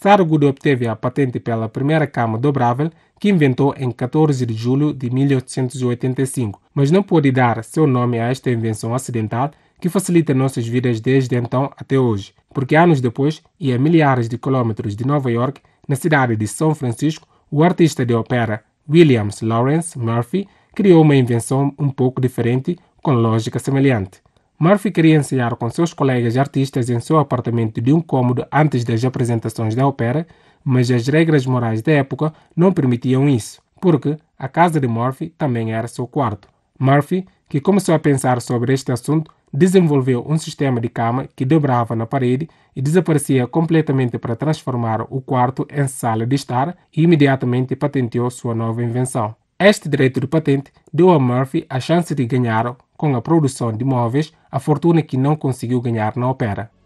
Sargudo obteve a patente pela primeira cama dobrável que inventou em 14 de julho de 1885, mas não pôde dar seu nome a esta invenção acidental que facilita nossas vidas desde então até hoje, porque anos depois, e a milhares de quilômetros de Nova York, na cidade de São Francisco, o artista de ópera William Lawrence Murphy criou uma invenção um pouco diferente, com lógica semelhante. Murphy queria ensaiar com seus colegas artistas em seu apartamento de um cômodo antes das apresentações da ópera, mas as regras morais da época não permitiam isso, porque a casa de Murphy também era seu quarto. Murphy, que começou a pensar sobre este assunto, desenvolveu um sistema de cama que dobrava na parede e desaparecia completamente para transformar o quarto em sala de estar e imediatamente patenteou sua nova invenção. Este direito de patente deu a Murphy a chance de ganhar, com a produção de móveis, a fortuna que não conseguiu ganhar na ópera.